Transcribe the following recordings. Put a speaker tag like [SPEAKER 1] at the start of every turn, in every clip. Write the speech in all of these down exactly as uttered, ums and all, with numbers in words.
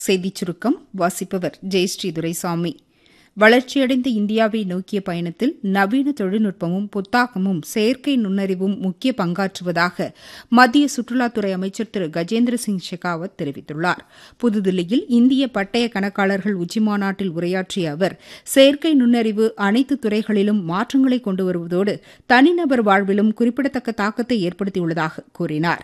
[SPEAKER 1] செய்திச் சுருக்கம் வாசிப்பவர் ஜெயஸ்ரீ துரைசாமி. வளர்ச்சியடைந்த இந்தியாவை நோக்கிய பயணத்தில் நவீன தொழில்நுட்பமும் புத்தாக்கமும் செயற்கை நுண்ணறிவும் முக்கிய பங்காற்றுவதாக மத்திய சுற்றுலாத்துறை அமைச்சர் திரு கஜேந்திர சிங் ஷெகாவத் தெரிவித்துள்ளார். புதுதில்லியில் இந்திய பட்டய கணக்காளர்கள் உச்சிமாநாட்டில் உரையாற்றிய அவர், செயற்கை நுண்ணறிவு அனைத்து துறைகளிலும் மாற்றங்களை கொண்டு வருவதோடு தனிநபர் வாழ்விலும் குறிப்பிடத்தக்க தாக்கத்தை ஏற்படுத்தியுள்ளதாக கூறினார்.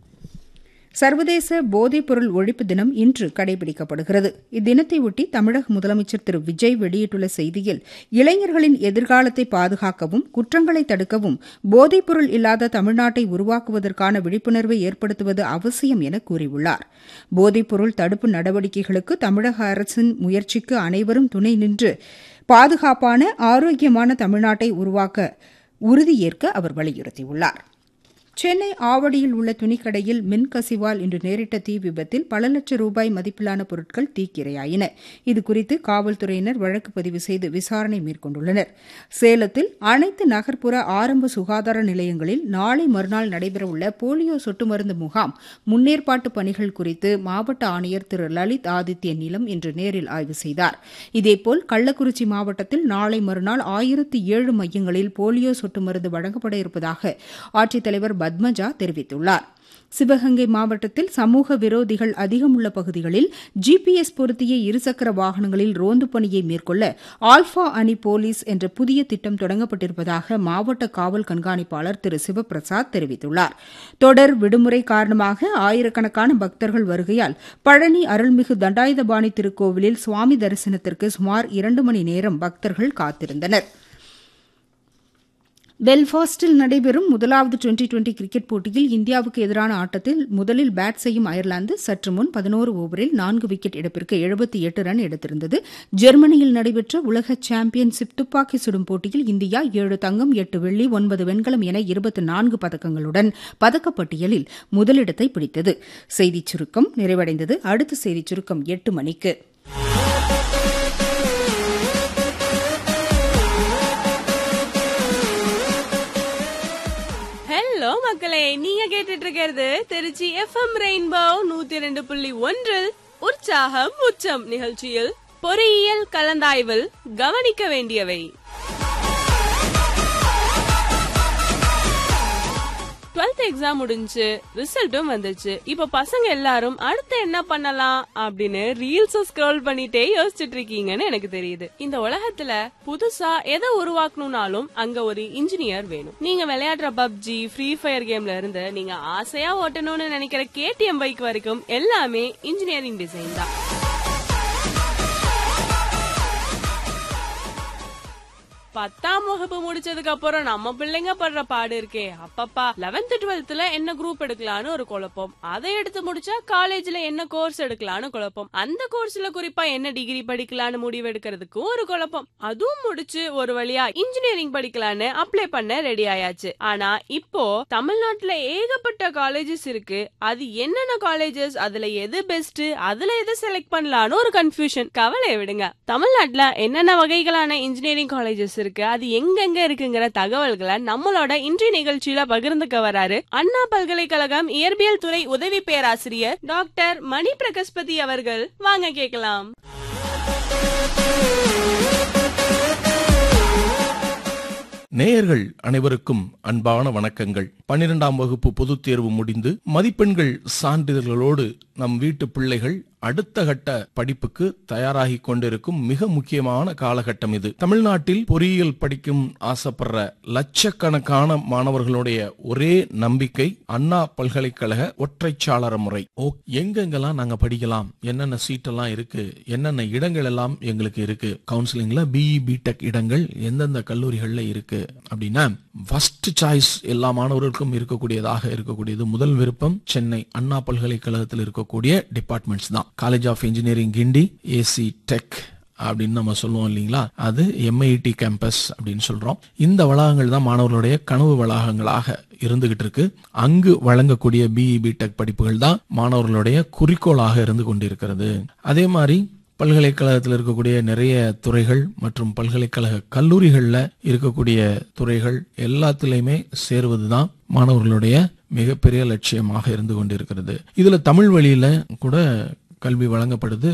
[SPEAKER 1] சர்வதேச போதைப்பொருள் ஒழிப்பு தினம் இன்று கடைபிடிக்கப்படுகிறது. இத்தினத்தையொட்டி தமிழக முதலமைச்சர் திரு விஜய் வெளியிட்டுள்ள செய்தியில், இளைஞர்களின் எதிர்காலத்தை பாதுகாக்கவும் குற்றங்களை தடுக்கவும் போதைப்பொருள் இல்லாத தமிழ்நாட்டை உருவாக்குவதற்கான விழிப்புணர்வை ஏற்படுத்துவது அவசியம் என கூறியுள்ளார். போதைப்பொருள் தடுப்பு நடவடிக்கைகளுக்கு தமிழக அரசின் முயற்சிக்கு அனைவரும் துணை நின்று பாதுகாப்பான ஆரோக்கியமான தமிழ்நாட்டை உருவாக்க உறுதியேற்க அவர் வலியுறுத்தியுள்ளார். சென்னை ஆவடியில் உள்ள துணிக்கடையில் மின்கசிவால் இன்று நேரிட்ட தீ விபத்தில் பல லட்சம் ரூபாய் மதிப்பிலான பொருட்கள் தீக்கிரையாயின. இதுகுறித்து காவல்துறையினர் வழக்கு பதிவு செய்து விசாரணை மேற்கொண்டுள்ளனர். சேலத்தில் அனைத்து நகர்ப்புற ஆரம்ப சுகாதார நிலையங்களில் நாளை மறுநாள் நடைபெறவுள்ள போலியோ சொட்டு மருந்து முகாம் முன்னேற்பாட்டு பணிகள் குறித்து மாவட்ட ஆணையர் திரு லலித் ஆதித்ய நீலம் இன்று நேரில் ஆய்வு செய்தார். இதேபோல் கள்ளக்குறிச்சி மாவட்டத்தில் நாளை மறுநாள் ஆயிரத்து ஏழு மையங்களில் போலியோ சொட்டு மருந்து வழங்கப்பட இருப்பதாக ஆட்சித்தலைவர் பத்மஜா தெரிவித்துள்ளார். சிவகங்கை மாவட்டத்தில் சமூக விரோதிகள் அதிகம் உள்ள பகுதிகளில் ஜிபிஎஸ் பொருத்திய இருசக்கர வாகனங்களில் ரோந்து பணியை மேற்கொள்ள ஆல்பா அணி போலீஸ் என்ற புதிய திட்டம் தொடங்கப்பட்டிருப்பதாக மாவட்ட காவல் கண்காணிப்பாளர் திரு சிவபிரசாத் தெரிவித்துள்ளார். தொடர் விடுமுறை காரணமாக ஆயிரக்கணக்கான பக்தர்கள் வருகையால் பழனி அருள்மிகு தண்டாயுதபாணி திருக்கோவிலில் சுவாமி தரிசனத்திற்கு சுமார் இரண்டு மணி நேரம் பக்தர்கள் காத்திருந்தனர். பெல்ஃபாஸ்டில் நடைபெறும் முதலாவது டுவெண்டி டுவெண்டி கிரிக்கெட் போட்டியில் இந்தியாவுக்கு எதிரான ஆட்டத்தில் முதலில் பேட் செய்யும் அயர்லாந்து சற்று முன் பதினோரு ஓவரில் நான்கு விக்கெட் இழப்பிற்கு எழுபத்தி எட்டு ரன் எடுத்திருந்தது. ஜெர்மனியில் நடைபெற்ற உலக சாம்பியன்ஷிப் துப்பாக்கி சுடும் போட்டியில் இந்தியா ஏழு தங்கம் எட்டு வெள்ளி ஒன்பது வெண்கலம் என இருபத்தி நான்கு பதக்கங்களுடன் பதக்கப்பட்டியலில் முதலிடத்தை பிடித்தது. செய்திச் சுருக்கம் நிறைவடைந்தது. அடுத்த செய்திச் சுருக்கம் எட்டு மணிக்கு.
[SPEAKER 2] ஹலோ மக்களே, நீங்க கேட்டுட்டு இருக்கிறது திருச்சி எஃப்எம் ரெயின்போ நூத்தி ரெண்டு புள்ளி ஒன்றில் உற்சாகம் உச்சம் நிகழ்ச்சியில் பொறியியல் கலந்தாய்வில் கவனிக்க வேண்டியவை. டுவெல்த் எக்ஸாம் முடிஞ்சு ரிசல்ட்டும் வந்துச்சு. இப்ப பசங்க எல்லாரும் அடுத்து என்ன பண்ணலாம் அப்படின்னு ரீல்ஸ் ஸ்க்ரோல் பண்ணிட்டே யோசிச்சுட்டு இருக்கீங்கன்னு எனக்கு தெரியுது. இந்த உலகத்துல புதுசா எதை உருவாக்கணும்னாலும் அங்க ஒரு இன்ஜினியர் வேணும். நீங்க விளையாடுற பப்ஜி, ஃப்ரீ ஃபயர் கேம்ல இருந்து நீங்க ஆசையா ஓட்டணும்னு நினைக்கிற கேடிஎம் பைக் வரைக்கும் எல்லாமே இன்ஜினியரிங் டிசைன் தான். பத்தாம் வகுப்பு முடிச்சதுக்கு அப்புறம் நம்ம பிள்ளைங்க படுற பாடு இருக்கே அப்பப்பா. லெவன்த் டுவெல்த்ல என்ன குரூப் எடுக்கலான்னு ஒரு குழப்பம், அதை எடுத்து முடிச்சா காலேஜ்ல என்ன கோர்ஸ் எடுக்கலான்னு குழப்பம், அந்த கோர்ஸ்ல குறிப்பா என்ன டிகிரி படிக்கலான்னு முடிவு எடுக்கிறதுக்கும் ஒரு குழப்பம். அதுவும் முடிச்சு ஒரு வழியா இன்ஜினியரிங் படிக்கலான்னு அப்ளை பண்ண ரெடி ஆயாச்சு. ஆனா இப்போ தமிழ்நாட்டுல ஏகப்பட்ட காலேஜஸ் இருக்கு. அது என்னென்ன காலேஜஸ், அதுல எது பெஸ்ட், அதுல எது செலக்ட் பண்ணலான்னு ஒரு கன்ஃபியூஷன். கவலையை விடுங்க. தமிழ்நாட்டுல என்னென்ன வகைகளான இன்ஜினியரிங் காலேஜஸ் இருக்கு, அது எங்கெங்க இருக்குங்கிற தகவல்களை நம்மளோட இன்றைய நிகழ்ச்சியில பகிர்ந்துக்க வராரு அண்ணா பல்கலைக்கழகம் இயற்பியல் துறை உதவி பேராசிரியர் டாக்டர் மணி பிரகஸ்பதி அவர்கள். வாங்க கேட்கலாம்.
[SPEAKER 3] நேயர்கள் அனைவருக்கும் அன்பான வணக்கங்கள். பன்னிரெண்டாம் வகுப்பு பொதுத் தேர்வு முடிந்து மதிப்பெண்கள் சான்றிதழ்களோடு நம் வீட்டு பிள்ளைகள் அடுத்த கட்ட படிப்புக்கு தயாராகி கொண்டிருக்கும் மிக முக்கியமான காலகட்டம் இது. தமிழ்நாட்டில் பொறியியல் படிக்கும் ஆசைப்படுற லட்சக்கணக்கான மாணவர்களுடைய ஒரே நம்பிக்கை அண்ணா பல்கலைக்கழக ஒற்றைச்சாளர முறை. ஓ, எங்கெங்கெல்லாம் நாங்க படிக்கலாம், என்னென்ன சீட் எல்லாம் இருக்கு, என்னென்ன இடங்கள் எல்லாம் எங்களுக்கு இருக்கு, கவுன்சிலிங்ல பிஇ பிடெக் இடங்கள் எந்தெந்த கல்லூரிகள்ல இருக்கு அப்படின்னா ஃபர்ஸ்ட் சாய்ஸ் எல்லா மாணவர்களுக்கும் இருக்கக்கூடியதாக இருக்கக்கூடியது முதல் விருப்பம் சென்னை அண்ணா பல்கலைக்கழகத்தில் இருக்கக்கூடிய டிபார்ட்மெண்ட்ஸ் தான். College of engineering Guindy, AC tech அப்படின்னு நம்ம சொல்லுவோம் இல்லைங்களா, அது எம்ஐடி கேம்பஸ் அப்படின்னு சொல்றோம். இந்த வளாகங்கள் தான் மாணவர்களுடைய கனவு வளாகங்களாக இருந்துகிட்டு இருக்கு. அங்கு வழங்கக்கூடிய பிஇ பிடெக் படிப்புகள் தான் மாணவர்களுடைய குறிக்கோளாக இருந்து கொண்டிருக்கிறது. அதே மாதிரி பல்கலைக்கழகத்தில் இருக்கக்கூடிய நிறைய துறைகள் மற்றும் பல்கலைக்கழக கல்லூரிகள்ல இருக்கக்கூடிய துறைகள் எல்லாத்திலையுமே சேருவதுதான் மாணவர்களுடைய மிகப்பெரிய லட்சியமாக இருந்து கொண்டிருக்கிறது. இதுல தமிழ் வழியில கூட கல்வி வழங்கப்படுது.